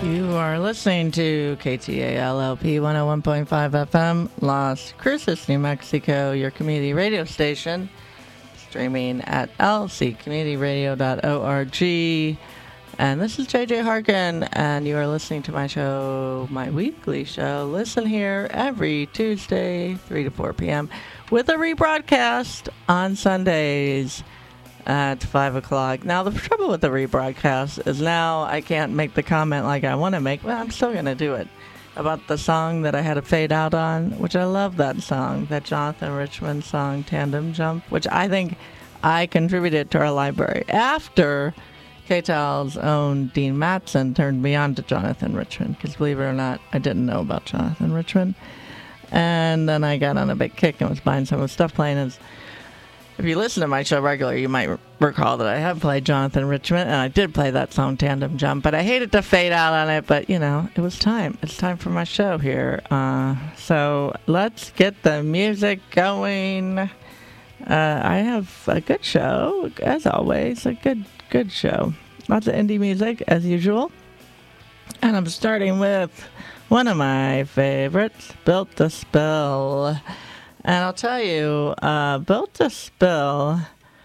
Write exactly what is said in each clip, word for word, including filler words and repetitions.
You are listening to K T A L L P one oh one point five F M, Las Cruces, New Mexico, your community radio station, streaming at l c community radio dot org. And this is J J Harkin, and you are listening to my show, my weekly show. Listen here every Tuesday, three to four p.m., with a rebroadcast on Sundays at five o'clock. Now, the trouble with the rebroadcast is now I can't make the comment like I want to make. Well, I'm still going to do it. About the song that I had to fade out on, which I love that song, that Jonathan Richman song, Tandem Jump, which I think I contributed to our library after K T A L's own Dean Matson turned me on to Jonathan Richman, because believe it or not, I didn't know about Jonathan Richman. And then I got on a big kick and was buying some of the stuff playing his. If you listen to my show regularly, you might recall that I have played Jonathan Richman, and I did play that song, Tandem Jump, but I hated to fade out on it, but, you know, it was time. It's time for my show here. Uh, so let's get the music going. Uh, I have a good show, as always, a good, good show. Lots of indie music, as usual. And I'm starting with one of my favorites, Built to Spill. And I'll tell you, uh, Built to Spill,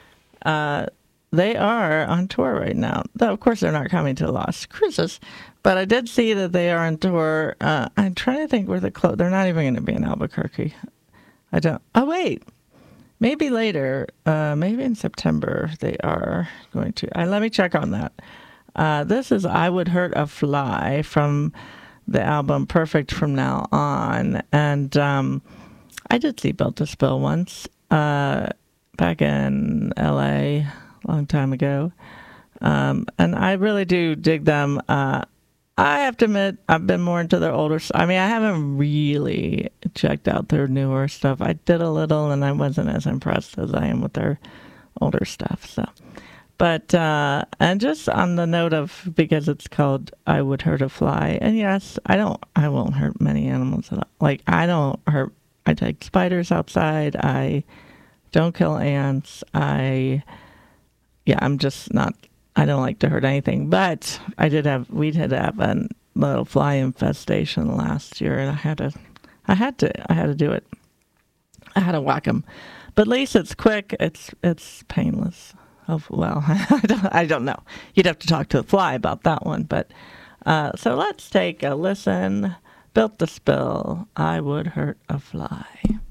uh, they are on tour right now. Though, of course, they're not coming to Las Cruces, but I did see that they are on tour. Uh, I'm trying to think where the close. They're not even going to be in Albuquerque. I don't. Oh, wait. Maybe later. Uh, maybe in September they are going to. Uh, let me check on that. Uh, this is I Would Hurt a Fly from the album Perfect From Now On. And um I did see Built to Spill once, uh, back in L A a long time ago. Um, and I really do dig them. Uh, I have to admit, I've been more into their older stuff. I mean, I haven't really checked out their newer stuff. I did a little, and I wasn't as impressed as I am with their older stuff. So, But, uh, and just on the note of, because it's called I Would Hurt a Fly, and yes, I don't, I won't hurt many animals at all. Like, I don't hurt I take spiders outside. I don't kill ants. I, yeah, I'm just not, I don't like to hurt anything. But I did have, we did have a little fly infestation last year, and I had to, I had to, I had to do it. I had to whack them. But at least it's quick. It's, it's painless. Oh, well, I don't, I don't know. You'd have to talk to the fly about that one. But, uh, so let's take a listen. Built to Spill, I Would Hurt a Fly.